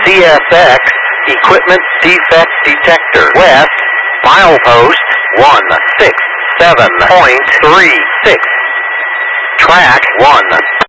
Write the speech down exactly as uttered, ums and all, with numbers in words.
C S X, equipment defect detector. West, milepost one six seven point three six. Track one